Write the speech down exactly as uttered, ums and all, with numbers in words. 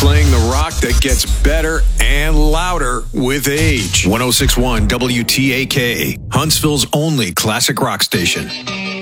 Playing the rock that gets better and louder with age. one oh six point one W T A K, Huntsville's only classic rock station.